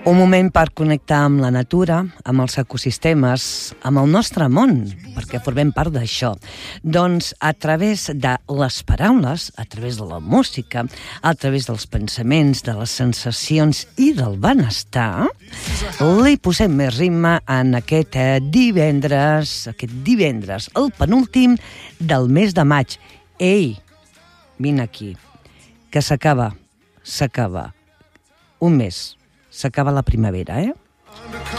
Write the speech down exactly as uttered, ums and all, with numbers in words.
Un moment per connectar amb la natura, amb els ecosistemes, amb el nostre món, perquè formem part d'això. Doncs a través de les paraules, a través de la música, a través dels pensaments, de les sensacions i del benestar, li posem més ritme en aquest divendres, aquest divendres, el penúltim del mes de maig. Ei, vine aquí, que s'acaba, s'acaba un mes. S'acaba la primavera, eh?